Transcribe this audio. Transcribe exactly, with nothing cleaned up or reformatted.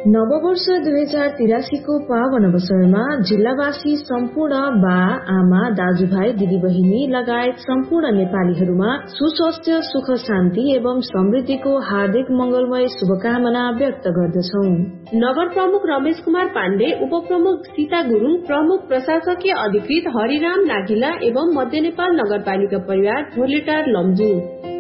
नववर्ष दुई हजार तिरासीको पावन अवसरमा जिल्लावासी सम्पूर्ण बा आमा दाजुभाइ दिदीबहिनी लगायत सम्पूर्ण नेपालीहरूमा सुस्वास्थ्य सुख शान्ति एवं समृद्धिको हार्दिक मंगलमय शुभकामना व्यक्त गर्दछौ। नगर प्रमुख रमेश कुमार पाण्डे, उपप्रमुख सीता गुरूङ, प्रमुख प्रशासकीय अधिकृत हरिराम नागिला एवं मध्य नेपाल नगरपालिका परिवार धोलेटार लमजुङ।